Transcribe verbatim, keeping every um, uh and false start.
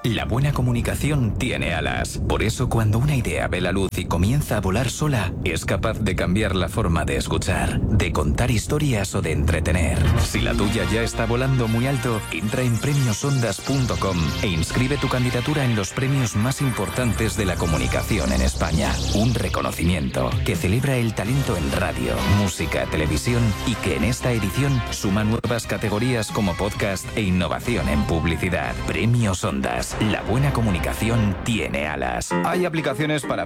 La buena comunicación tiene alas. Por eso, cuando una idea ve la luz y comienza a volar sola, es capaz de cambiar la forma de escuchar, de contar historias o de entretener. Si la tuya ya está volando muy alto, entra en premios ondas punto com e inscribe tu candidatura en los premios más importantes de la comunicación en España. Un reconocimiento que celebra el talento en radio, música, televisión y que en esta edición suma nuevas categorías como podcast e innovación en publicidad. Premios Ondas. La buena comunicación tiene alas. Hay aplicaciones para